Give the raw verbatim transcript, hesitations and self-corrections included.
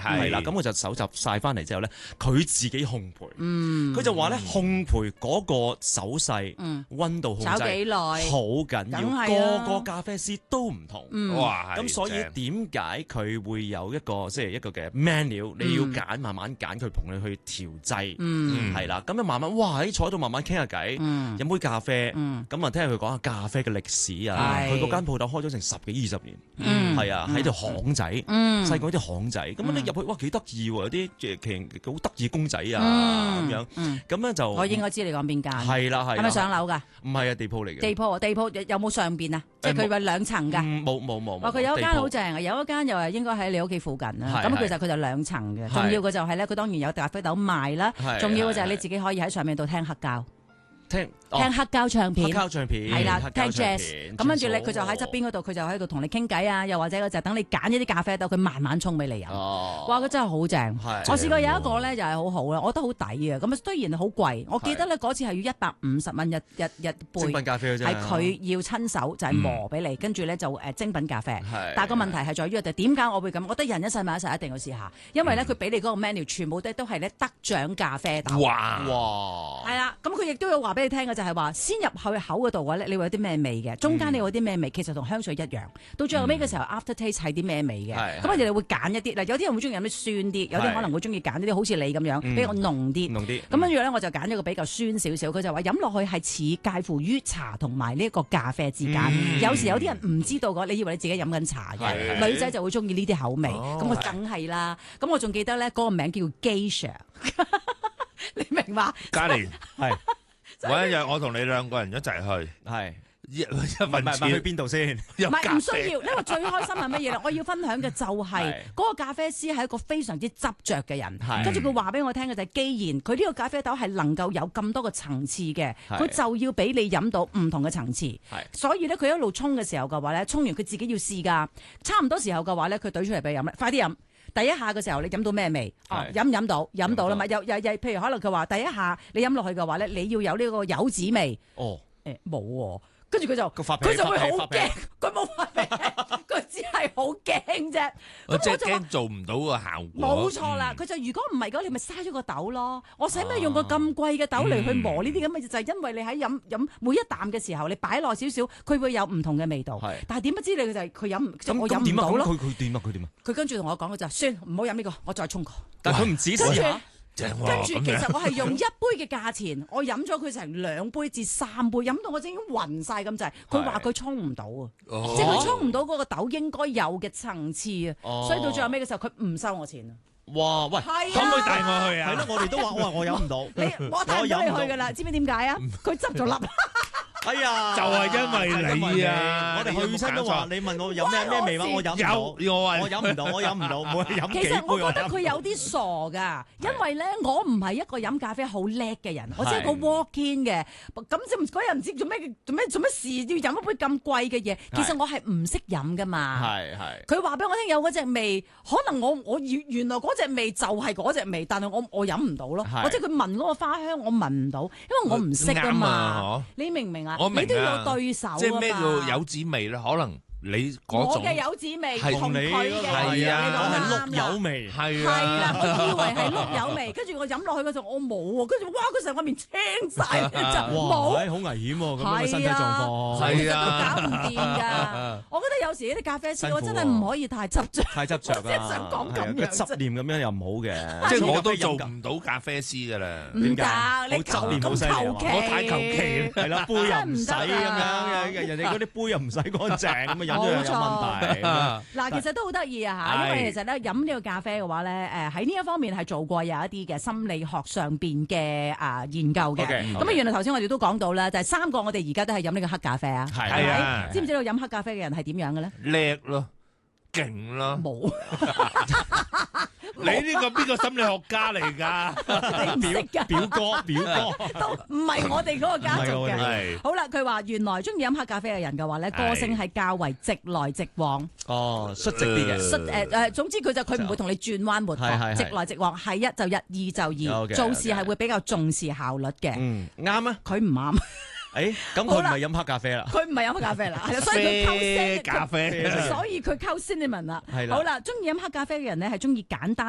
係啦，咁我就搜集晒翻嚟之後咧，佢自己烘焙，嗯，佢就話咧烘焙嗰個手勢、溫度控制， 炒幾耐， 好緊要，個個咖啡師都唔同， 哇！ 咁所以點解佢會有一個即係一個嘅 menu，你要揀慢慢揀佢同你去調製，係啦，咁樣慢慢哇喺坐喺度慢慢傾下偈，飲杯咖啡，咁啊聽下佢講下咖啡嘅歷史啊，佢嗰間鋪頭開咗成十幾二十年，係啊喺條巷仔，細個啲巷仔，咁你入去哇幾得意喎，有啲其實好得意公仔啊咁樣，咁樣就我應該知你講邊間， 係啦係， 係咪上樓㗎？ 唔係啊，地鋪嚟嘅。 地鋪地鋪有冇上邊啊？即係佢話兩層㗎。 冇冇冇。 哇！佢有一間好正啊，有一間又係應該喺你屋企附近啦。咁其實佢就兩層嘅，重要嘅就係咧，佢當然有咖啡豆賣啦。重要嘅就係你自己可以喺上面度聽黑膠。聽聽黑膠唱片， 黑膠唱片係啦，聽 jazz，咁跟住咧佢就喺側邊嗰度，佢就喺度同你傾偈啊，又或者佢就等你揀一啲咖啡豆，佢慢慢沖俾你飲。哇！佢真係好正。我試過有一個咧就係好好啦，我覺得好抵啊。咁啊雖然好貴，我記得咧嗰次係要一百五十蚊一日日杯。 精品咖啡啫。 係佢要親手就係磨俾你，跟住咧就誒精品咖啡。但係個問題係在於就點解我會咁？我覺得人一世物一世一定要試下，因為咧佢俾你嗰個 menu 全部都都係咧得獎咖啡豆。 哇哇！ 係啦，咁佢亦都有話俾你聽嘅就係話。先入去口嗰度嘅咧，你會有啲咩味嘅？中間你會有啲咩味？其實同香水一樣。到最後尾嘅時候、嗯、，after taste 係啲咩味嘅？咁我哋會揀一啲。嗱，有啲人會中意飲啲酸啲，有啲可能會中意揀啲好似你咁樣、嗯、比較濃啲。濃啲。咁跟住咧，我就揀咗個比較酸少少。佢就話飲落去係似介乎於茶同埋呢一個咖啡之間。嗯、有時有啲人唔知道嘅，你以為你自己飲緊茶嘅，女仔就會中意呢啲口味。咁、哦、我梗係啦。咁我仲記得咧，嗰個名叫 Geisha 你明嘛？ 嘉蓮係。揾一日我同你兩個人一齊去， 係一一份錢去邊度先？ 唔係唔需要，因為最開心係乜嘢咧？我要分享嘅就係嗰個咖啡師係一個非常之執着嘅人，跟住佢話俾我聽嘅就係，既然佢呢個咖啡豆係能夠有咁多個層次嘅，佢就要俾你飲到唔同嘅層次。所以咧，佢一路沖嘅時候嘅話咧，沖完佢自己要試㗎，差唔多時候嘅話咧，佢懟出嚟俾你飲咧，快啲飲。第一下嘅時候，你飲到咩味？哦，飲唔飲到？飲到啦嘛。又又又，譬如可能佢話第一下你飲落去嘅話咧，你要有呢個柚子味。哦，誒冇喎。跟住佢就佢就會好驚，佢冇發脾氣，佢只係好驚啫。 我即係驚做唔到個效果。 冇錯啦，佢就如果唔係嗰，你咪嘥咗個豆咯。我使咩用個咁貴嘅豆嚟去磨呢啲咁嘅嘢？就係因為你喺飲飲每一啖嘅時候，你擺耐少少，佢會有唔同嘅味道。但係點不知你就係佢飲，即係我飲唔到咯。 佢佢點啊？佢點啊？ 佢跟住同我講嘅就係算唔好飲呢個，我再沖個。 但係佢唔止試下。 跟住其實我係用一杯嘅價錢，我飲咗佢成兩杯至三杯，飲到我已經暈晒咁滯。佢話佢沖唔到啊，即係佢沖唔到嗰個豆應該有嘅層次啊，所以到最後尾嘅時候，佢唔收我錢啊。 哇！喂， 可唔可以帶我去啊？ 係咯，我哋都話我話我飲唔到， 你我帶唔到你去噶啦，知唔知點解啊？佢執咗笠。 哎呀， 就係因為你啊！ 我哋去親都話，你問我有咩咩味話，我飲唔到。我話我飲唔到，我飲唔到，每日飲幾杯。 其實我覺得佢有啲傻㗎，因為咧我唔係一個飲咖啡好叻嘅人，我只係個 walk in 嘅。咁即嗰日唔知做咩做咩做咩事要飲一杯咁貴嘅嘢，其實我係唔識飲㗎嘛。係係。佢話俾我聽有嗰隻味，可能我我原原來嗰隻味就係嗰隻味，但係我我飲唔到咯。或者佢聞嗰個花香，我聞唔到，因為我唔識㗎嘛。你明唔明啊？ 我明啊， 你都要有對手啊嘛。 即係咩叫柚子味咧？可能你嗰種我嘅柚子味同佢嘅係啊， 你講係碌柚味， 係啊，係啦，佢以為係碌柚味，跟住我飲落去嗰陣我冇喎，跟住哇佢成個面青晒，就冇， 好危險喎，咁嘅身體狀況， 係啊，都搞唔掂㗎。我覺得有時啲咖啡師我真係唔可以太執着， 太執着啊， 即係想講咁樣， 執念咁樣又唔好嘅， 即係我都做唔到咖啡師㗎啦。 唔得，你執念咁求其， 我太求其， 係啦，杯又唔使咁樣，人哋嗰啲杯又唔使乾淨，咁啊飲咗又有問題。 嗱，其實都好得意啊嚇，因為其實咧飲呢個咖啡嘅話咧，誒喺呢一方面係做過有一啲嘅心理學上邊嘅啊研究嘅。咁啊，原來頭先我哋都講到啦，就係三個我哋而家都係飲呢個黑咖啡啊。係咪？知唔知道飲黑咖啡嘅人係點樣嘅咧？ 叻咯，勁咯。 冇。 你呢個邊個心理學家嚟㗎？ 你唔識㗎？ 表哥，表哥都唔係我哋嗰個家族嘅。 係。 好啦，佢話原來中意飲黑咖啡嘅人嘅話咧，個性係較為直來直往。 哦，率直啲嘅。 率誒誒，總之佢就佢唔會同你轉彎抹角，直來直往，係一就一，二就二，做事係會比較重視效率嘅。 嗯，啱啊。 佢唔啱。 誒，咁佢唔係飲黑咖啡啦， 佢唔係飲黑咖啡啦，係啦，所以佢溝咖啡， 所以佢溝 cinnamon 啦。好啦，中意飲黑咖啡嘅人咧係中意簡單。